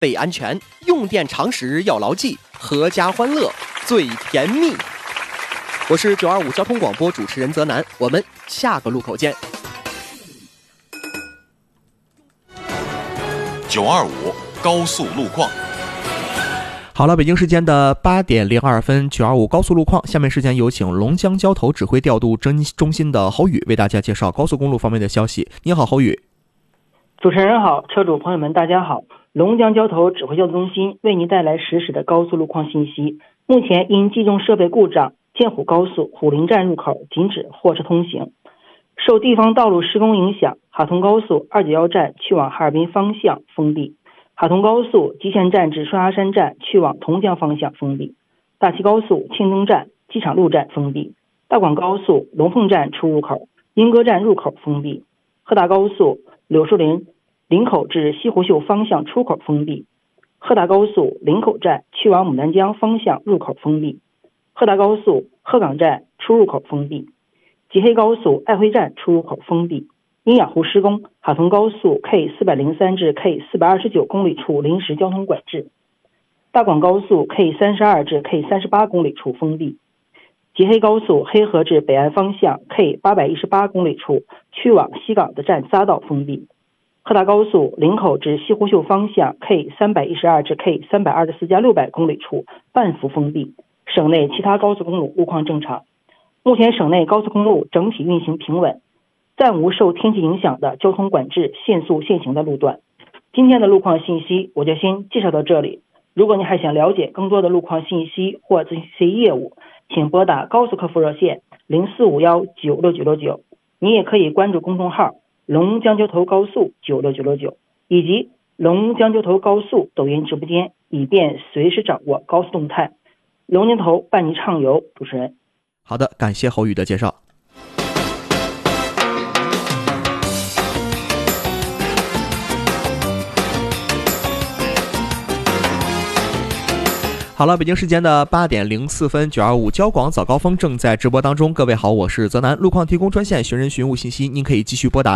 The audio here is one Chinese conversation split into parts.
备安全，用电常识要牢记，阖家欢乐最甜蜜。我是925交通广播主持人泽南，我们下个路口见。 925高速路况。 好了，北京时间的8点02分，925高速路况。下面时间有请龙江交投指挥调度中心的侯宇为大家介绍高速公路方面的消息。你好，侯宇。 主持人好，车主朋友们大家好。龙江交投指挥调度中心为您带来实时的高速路况信息。目前因机动设备故障，建虎高速虎林站入口禁止货车通行。受地方道路施工影响，哈通高速291站去往哈尔滨方向封闭，哈通高速蓟县站至双鸭山站去往同江方向封闭，大齐高速庆东站机场路站封闭，大广高速龙凤站出入口莺歌站入口封闭，赫大高速柳树林口至西湖秀方向出口封闭，赫大高速林口站去往牡丹江方向入口封闭，赫大高速鹤岗站出入口封闭，吉黑高速爱辉站出入口封闭。阴雅湖施工，哈通高速 K403 至 K429 公里处临时交通管制，大广高速 K32 至 K38 公里处封闭，吉黑高速黑河至北岸方向 K818 公里处去往西港的站匝道封闭，赫大高速林口至西湖秀方向 K312 至 K324+600 公里处半幅封闭。省内其他高速公路路况正常。目前省内高速公路整体运行平稳，暂无受天气影响的交通管制限速限行的路段。今天的路况信息我就先介绍到这里。如果你还想了解更多的路况信息或咨询业务，请拨打高速客服热线0451969669，你也可以关注公众号龙江交投高速96969以及龙江交投高速抖音直播间，以便随时掌握高速动态。龙江投伴你畅游。主持人， 好的，感谢侯宇的介绍。好了，北京时间的8点04分，925交广早高峰正在直播当中。各位好，我是泽南。路况提供专线寻人寻物信息，您可以继续拨打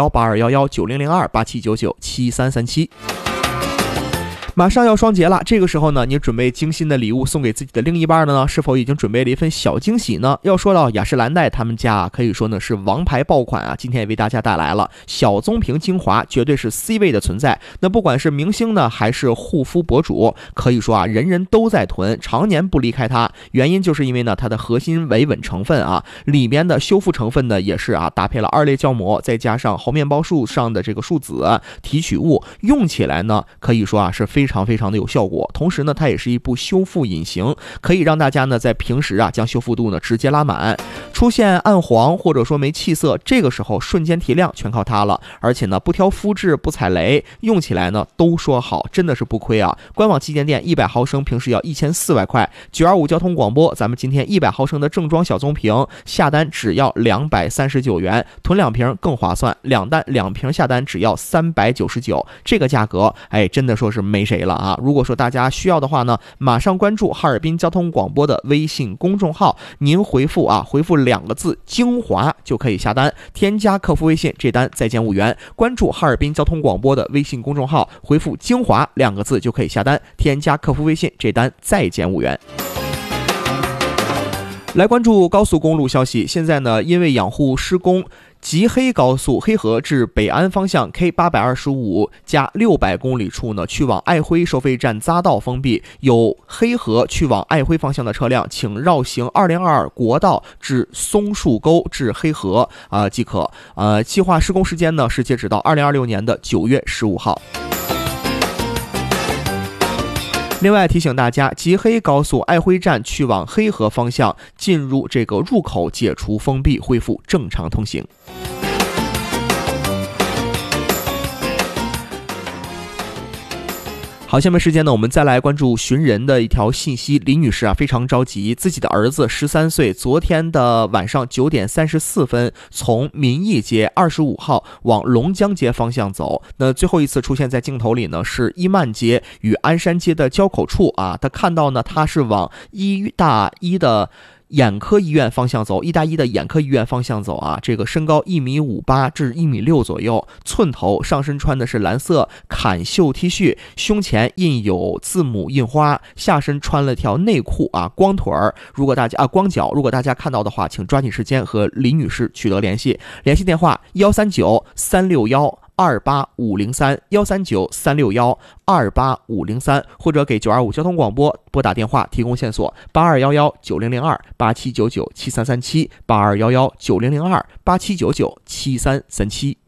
04518211900287997337。马上要双节了，这个时候呢，你准备精心的礼物送给自己的另一半呢？是否已经准备了一份小惊喜呢？要说到雅诗兰黛他们家可以说呢是王牌爆款啊，今天也为大家带来了小棕瓶精华，绝对是 C 位的存在。那不管是明星呢，还是护肤博主，可以说啊，人人都在囤，常年不离开它。原因就是因为呢，它的核心维稳成分啊，里边的修复成分呢也是啊，搭配了2类胶膜，再加上猴面包树上的这个树脂提取物，用起来呢可以说啊是非常的有效果。同时呢，它也是一部修复隐形，可以让大家呢在平时啊将修复度呢直接拉满。出现暗黄或者说没气色，这个时候瞬间提亮全靠它了。而且呢不挑肤质不踩雷，用起来呢都说好，真的是不亏啊。官网旗舰店100毫升平时要1400块，925交通广播咱们今天100毫升的正装小棕瓶下单只要239元，囤2瓶更划算，2瓶下单只要399，这个价格真的说是没谁了啊！如果说大家需要的话呢，马上关注哈尔滨交通广播的微信公众号，您回复2个字精华就可以下单，添加客服微信，这单再减5元。关注哈尔滨交通广播的微信公众号，回复精华2个字就可以下单，添加客服微信，这单再减5元。来关注高速公路消息，现在呢因为养护施工，吉黑高速黑河至北安方向 K825 加600公里处呢，去往爱辉收费站匝道封闭，有黑河去往爱辉方向的车辆，请绕行202国道至松树沟至黑河即可。计划施工时间呢是截止到2026年的9月15号。另外提醒大家，吉黑高速爱辉站去往黑河方向进入这个入口解除封闭，恢复正常通行。好，下面时间呢，我们再来关注寻人的一条信息。李女士啊，非常着急，自己的儿子13岁，昨天的晚上9点34分，从民义街25号往龙江街方向走。那最后一次出现在镜头里呢，是伊曼街与鞍山街的交口处啊。他看到呢，他是往医大一的眼科医院方向走，1大1的眼科医院方向走啊，这个身高1.58米至1.6米左右，寸头，上身穿的是蓝色坎袖 T 恤，胸前印有字母印花，下身穿了条内裤啊，光腿儿。光脚，如果大家看到的话，请抓紧时间和李女士取得联系，联系电话139-361-28503，139-361-28503，或者给925交通广播拨打电话提供线索，8211-9002，8799-7337，8211-9002，8799-7337。